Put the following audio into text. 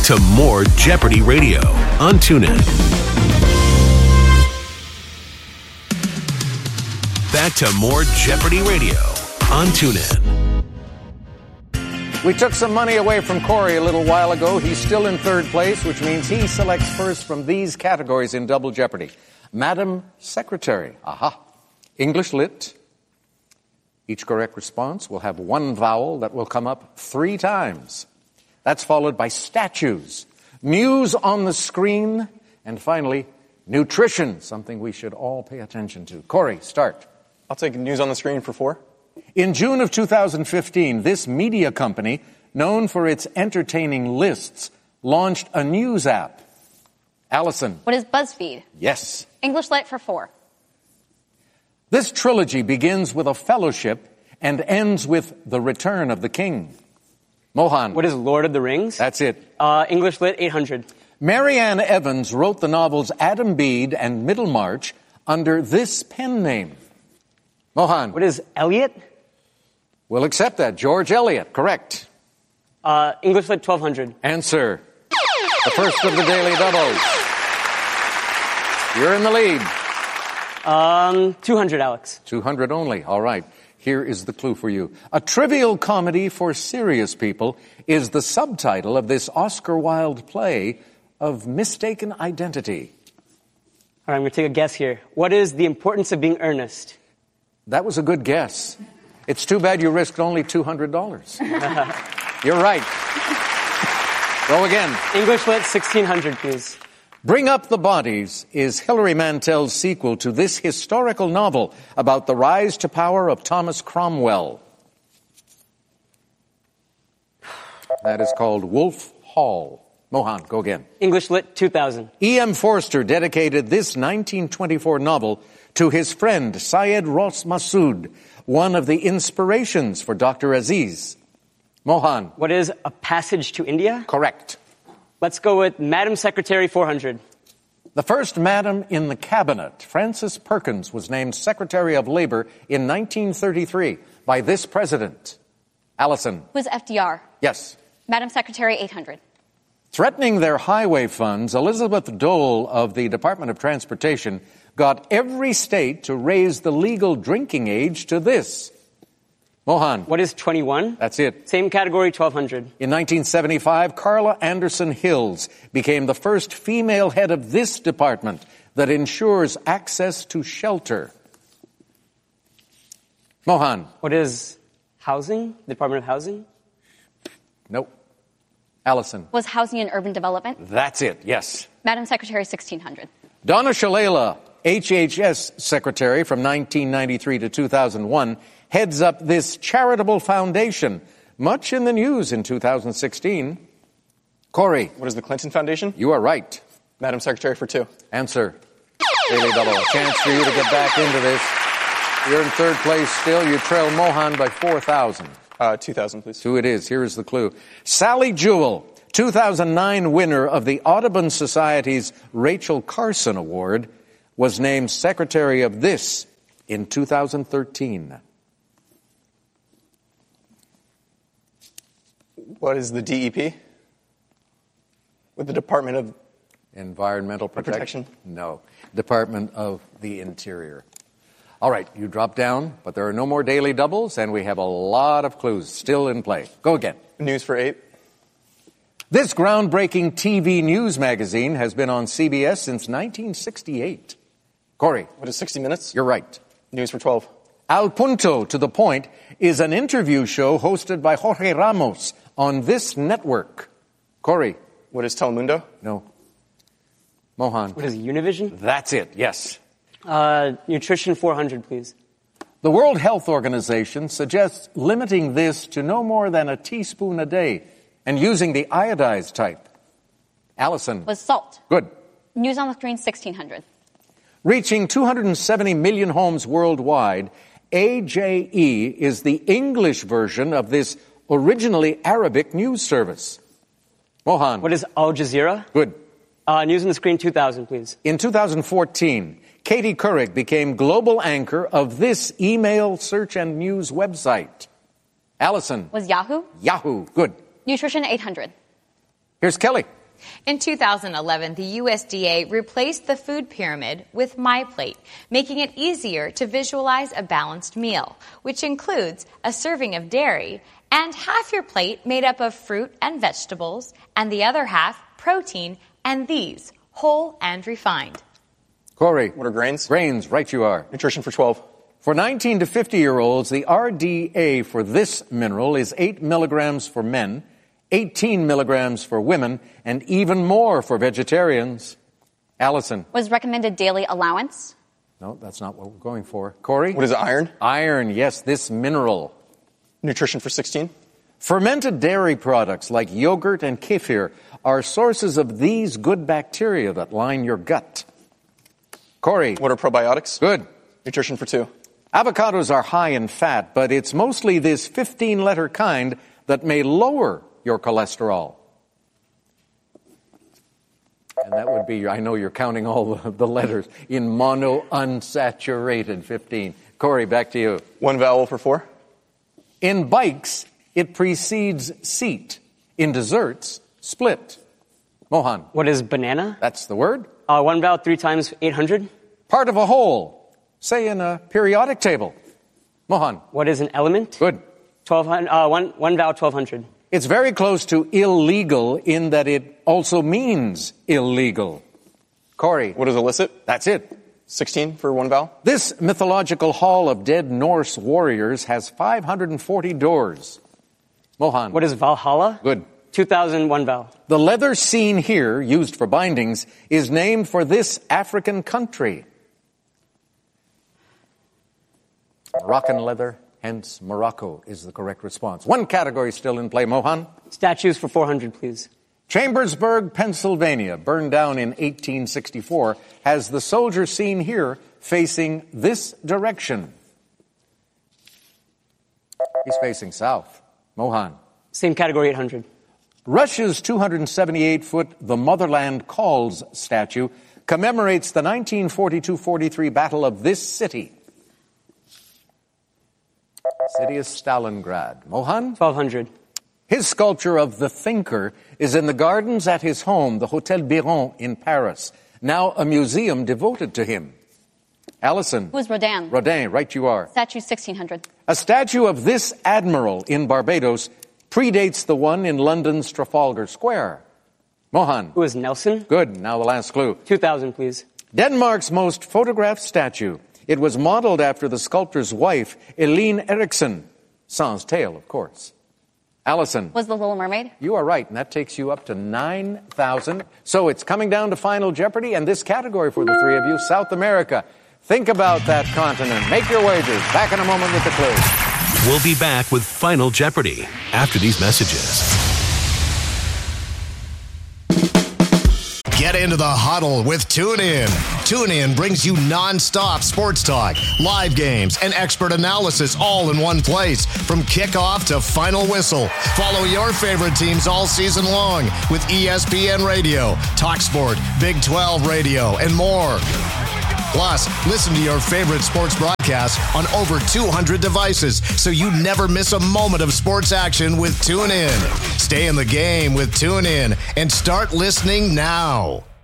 to more Jeopardy Radio on TuneIn. Back to more Jeopardy Radio on TuneIn. We took some money away from Corey a little while ago. He's still in third place, which means he selects first from these categories in Double Jeopardy. Madam Secretary. Aha. English Lit. Each correct response will have one vowel that will come up 3 times. That's followed by statues, news on the screen, and finally, nutrition, something we should all pay attention to. Corey, start. I'll take news on the screen for 4. In June of 2015, this media company, known for its entertaining lists, launched a news app. Allison. What is BuzzFeed? Yes. English Lit for 4. This trilogy begins with a fellowship and ends with the return of the king. Mohan. What is Lord of the Rings? That's it. English Lit 800. Marianne Evans wrote the novels Adam Bede and Middlemarch under this pen name. Mohan. What is Eliot? We'll accept that. George Eliot. Correct. English Lit 1200. Answer. The first of the daily doubles. You're in the lead. 200, Alex. 200 only. All right. Here is the clue for you. A trivial comedy for serious people is the subtitle of this Oscar Wilde play of mistaken identity. All right, I'm going to take a guess here. What is The Importance of Being Earnest? That was a good guess. It's too bad you risked only $200. You're right. Go again. English Lit 1600, please. Bring Up the Bodies is Hilary Mantel's sequel to this historical novel about the rise to power of Thomas Cromwell. That is called Wolf Hall. Mohan, go again. English Lit 2000. E.M. Forster dedicated this 1924 novel to his friend Syed Ross Massoud, one of the inspirations for Dr. Aziz. Mohan. What is A Passage to India? Correct. Let's go with Madam Secretary 400. The first madam in the cabinet, Frances Perkins, was named Secretary of Labor in 1933 by this president. Allison. Was FDR? Yes. Madam Secretary 800. Threatening their highway funds, Elizabeth Dole of the Department of Transportation got every state to raise the legal drinking age to this. Mohan. What is 21? That's it. Same category, 1200. In 1975, Carla Anderson Hills became the first female head of this department that ensures access to shelter. Mohan. What is Housing? The Department of Housing? Nope. Allison. Was Housing and Urban Development? That's it, yes. Madam Secretary 1600. Donna Shalala, HHS Secretary from 1993 to 2001, heads up this charitable foundation, much in the news in 2016. Corey. What is the Clinton Foundation? You are right. Madam Secretary for 2. Answer. Daily double. A chance for you to get back into this. You're in third place still. You trail Mohan by 4,000. 2,000, please. 2 it is. Here is the clue. Sally Jewell, 2009 winner of the Audubon Society's Rachel Carson Award, was named Secretary of this in 2013. What is the DEP? With the Department of Environmental Protection? Protection? No. Department of the Interior. All right, you drop down, but there are no more daily doubles, and we have a lot of clues still in play. Go again. News for 8. This groundbreaking TV news magazine has been on CBS since 1968. Corey. What is 60 Minutes? You're right. News for 12. Al Punto, to the point, is an interview show hosted by Jorge Ramos on this network. Corey. What is Telemundo? No. Mohan. What is Univision? That's it, yes. Nutrition 400, please. The World Health Organization suggests limiting this to no more than a teaspoon a day and using the iodized type. Allison. Was salt. Good. News on the screen 1600. Reaching 270 million homes worldwide, AJE is the English version of this originally Arabic news service. Mohan. What is Al Jazeera? Good. News on the screen 2000, please. In 2014, Katie Couric became global anchor of this email search and news website. Allison. Was Yahoo? Yahoo. Good. Nutrition 800. Here's Kelly. In 2011, the USDA replaced the food pyramid with MyPlate, making it easier to visualize a balanced meal, which includes a serving of dairy and half your plate made up of fruit and vegetables, and the other half protein and these, whole and refined. Corey. What are grains? Grains, right you are. Nutrition for 12. For 19 to 50-year-olds, the RDA for this mineral is 8 milligrams for men, 18 milligrams for women, and even more for vegetarians. Allison. Was recommended daily allowance. No, that's not what we're going for. Corey? What is iron? Iron, yes, this mineral. Nutrition for 16. Fermented dairy products like yogurt and kefir are sources of these good bacteria that line your gut. Corey. What are probiotics? Good. Nutrition for 2. Avocados are high in fat, but it's mostly this 15-letter kind that may lower your cholesterol. And that would be, I know you're counting all the letters, in monounsaturated 15. Corey, back to you. One vowel for 4. In bikes, it precedes seat. In desserts, split. Mohan. What is banana? That's the word. One vowel 3 times 800. Part of a whole. Say in a periodic table. Mohan. What is an element? Good. 1200. One vowel 1200. It's very close to illegal in that it also means illegal. Corey. What is illicit? That's it. 16 for one vowel. This mythological hall of dead Norse warriors has 540 doors. Mohan. What is Valhalla? Good. 2001 vowel. The leather seen here, used for bindings, is named for this African country. Moroccan leather, hence Morocco is the correct response. One category still in play, Mohan. Statues for 400, please. Chambersburg, Pennsylvania, burned down in 1864, has the soldier seen here facing this direction. He's facing south. Mohan. Same category, 800. Russia's 278-foot The Motherland Calls statue commemorates the 1942-43 Battle of this city. The city is Stalingrad. Mohan? 1200. His sculpture of the Thinker is in the gardens at his home, the Hôtel Biron in Paris, now a museum devoted to him. Allison. Who's Rodin? Rodin, right you are. Statue 1600. A statue of this admiral in Barbados predates the one in London's Trafalgar Square. Mohan. Who is Nelson? Good. Now the last clue. 2000, please. Denmark's most photographed statue. It was modeled after the sculptor's wife, Eline Eriksson. Sans tail, of course. Allison. Was the Little Mermaid? You are right, and that takes you up to 9,000. So it's coming down to Final Jeopardy, and this category for the three of you, South America. Think about that continent. Make your wagers. Back in a moment with the clue. We'll be back with Final Jeopardy after these messages. Get into the huddle with TuneIn. TuneIn brings you non-stop sports talk, live games, and expert analysis all in one place. From kickoff to final whistle. Follow your favorite teams all season long with ESPN Radio, TalkSport, Big 12 Radio, and more. Plus, listen to your favorite sports broadcasts on over 200 devices so you never miss a moment of sports action with TuneIn. Stay in the game with TuneIn and start listening now.